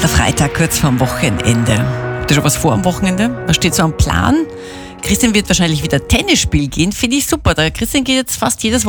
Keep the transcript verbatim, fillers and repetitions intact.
Der Freitag kurz vorm Wochenende. Habt ihr schon was vor am Wochenende? Was steht so am Plan? Christian wird wahrscheinlich wieder Tennis spielen gehen. Finde ich super. Der Christian geht jetzt fast jedes